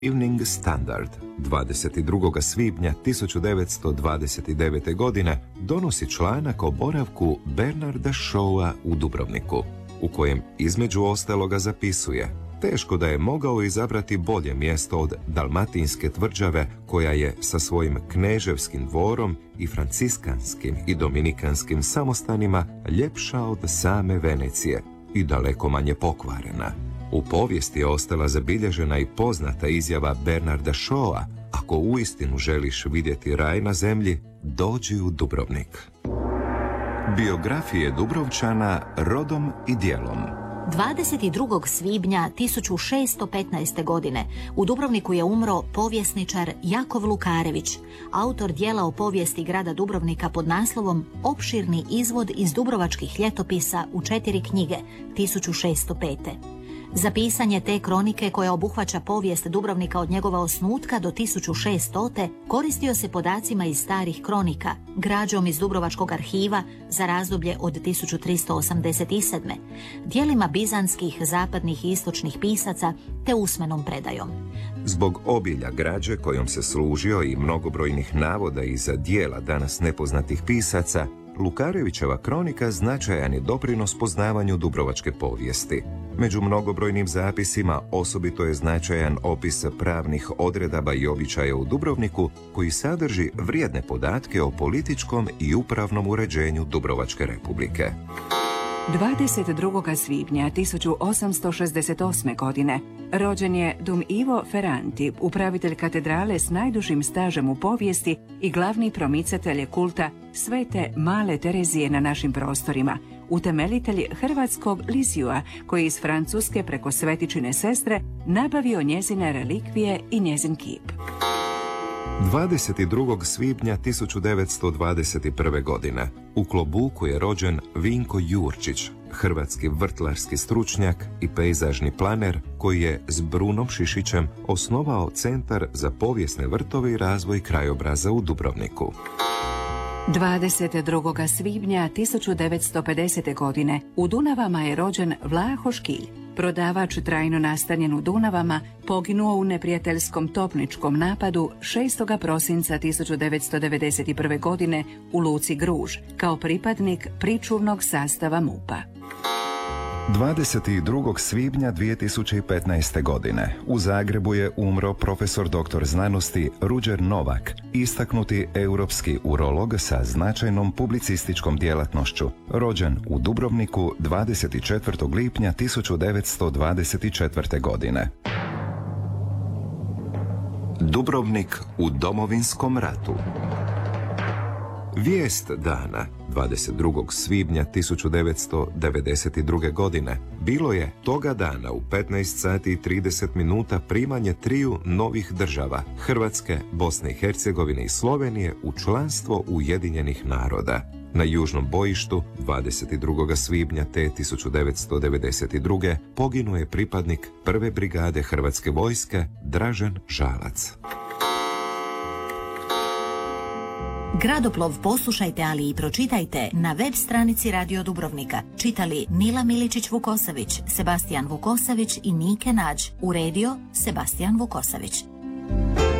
Evening Standard 22. svibnja 1929. godine donosi članak o boravku Bernarda Shawa u Dubrovniku, u kojem između ostaloga zapisuje: teško da je mogao izabrati bolje mjesto od dalmatinske tvrđave koja je sa svojim kneževskim dvorom i franciskanskim i dominikanskim samostanima ljepša od same Venecije i daleko manje pokvarena. U povijesti je ostala zabilježena i poznata izjava Bernarda Shawa: ako uistinu želiš vidjeti raj na zemlji, dođi u Dubrovnik. Biografije Dubrovčana rodom i djelom. 22. svibnja 1615. godine u Dubrovniku je umro povjesničar Jakov Lukarević, autor djela o povijesti grada Dubrovnika pod naslovom Opširni izvod iz dubrovačkih ljetopisa u 4 knjige 1605. Za pisanje te kronike, koja obuhvaća povijest Dubrovnika od njegova osnutka do 1600. koristio se podacima iz starih kronika, građom iz Dubrovačkog arhiva za razdoblje od 1387. djelima bizanskih, zapadnih i istočnih pisaca te usmenom predajom. Zbog obilja građe kojom se služio i mnogobrojnih navoda iz djela danas nepoznatih pisaca, Lukarevićeva kronika značajan je doprinos poznavanju dubrovačke povijesti. Među mnogobrojnim zapisima osobito je značajan opis pravnih odredaba i običaja u Dubrovniku, koji sadrži vrijedne podatke o političkom i upravnom uređenju Dubrovačke republike. 22. svibnja 1868. godine rođen je Dum Ivo Ferranti, upravitelj katedrale s najdužim stažem u povijesti i glavni promicatelj kulta Svete Male Terezije na našim prostorima, utemeljitelj hrvatskog Lisiua, koji iz Francuske preko svetičine sestre nabavio njezine relikvije i njezin kip. 22. svibnja 1921. godine u Klobuku je rođen Vinko Jurčić, hrvatski vrtlarski stručnjak i pejzažni planer, koji je s Brunom Šišićem osnovao Centar za povijesne vrtove i razvoj krajobraza u Dubrovniku. 22. svibnja 1950. godine u Dunavama je rođen Vlaho Škilj, prodavač trajno nastanjen u Dunavama, poginuo u neprijateljskom topničkom napadu 6. prosinca 1991. godine u luci Gruž, kao pripadnik pričuvnog sastava MUP-a. 22. svibnja 2015. godine u Zagrebu je umro profesor dr. znanosti Ruđer Novak, istaknuti europski urolog sa značajnom publicističkom djelatnošću, rođen u Dubrovniku 24. lipnja 1924. godine. Dubrovnik u Domovinskom ratu. Vijest dana 22. svibnja 1992. godine bilo je toga dana u 15 sati i 30 minuta primanje 3 novih država, Hrvatske, Bosne i Hercegovine i Slovenije, u članstvo Ujedinjenih naroda. Na južnom bojištu 22. svibnja te 1992. poginuo je pripadnik 1. brigade Hrvatske vojske Dražen Žalac. Gradoplov poslušajte, ali i pročitajte na web stranici Radio Dubrovnika. Čitali Nila Miličić-Vukosavić, Sebastijan Vukosavić i Nike Nađ. Uredio Sebastijan Vukosavić.